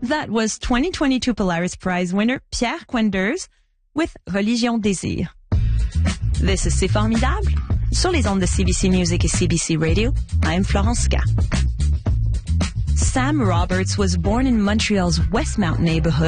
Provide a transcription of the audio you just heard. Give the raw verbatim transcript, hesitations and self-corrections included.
That was twenty twenty-two Polaris Prize winner Pierre Quenders with Religion Désir. This is C'est Formidable. Sur les ondes de C B C Music et C B C Radio, I'm Florence Gall. Sam Roberts was born in Montreal's Westmount neighborhood